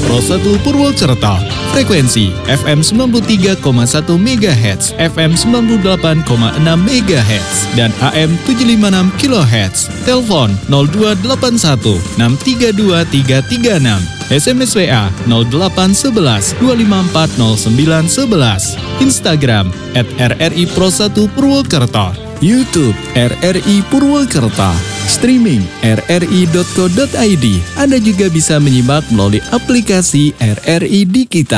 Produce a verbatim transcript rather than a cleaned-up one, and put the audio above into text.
Pro satu Purwokerto. Frekuensi F M sembilan puluh tiga koma satu megahertz, F M sembilan puluh delapan koma enam megahertz, dan A M tujuh lima enam kilohertz. Telepon nol dua delapan satu enam tiga dua tiga tiga enam. S M S W A nol delapan satu satu dua lima empat nol sembilan satu satu. Instagram at R R I Pro satu Purwokerto. YouTube R R I Purwokerto. Streaming r r i dot co dot i d. Anda juga bisa menyimak melalui aplikasi R R I di kita.